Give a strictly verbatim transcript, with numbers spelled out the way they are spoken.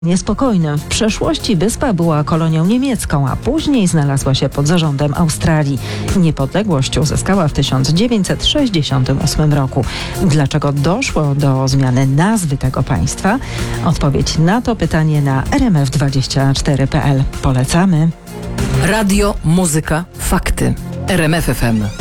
Niespokojnym. W przeszłości wyspa była kolonią niemiecką, a później znalazła się pod zarządem Australii. Niepodległość uzyskała w tysiąc dziewięćset sześćdziesiątym ósmym roku. Dlaczego doszło do zmiany nazwy tego państwa? Odpowiedź na to pytanie na r m f dwadzieścia cztery kropka p l. Polecamy. Radio, muzyka, fakty. R M F F M.